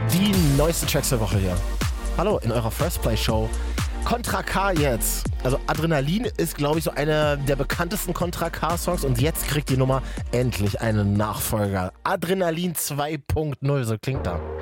Die neuesten Tracks der Woche hier. Hallo, in eurer First Play Show. Contra K jetzt. Also Adrenalin ist, glaube ich, so einer der bekanntesten Contra K-Songs und jetzt kriegt die Nummer endlich einen Nachfolger. Adrenalin 2.0, so klingt da.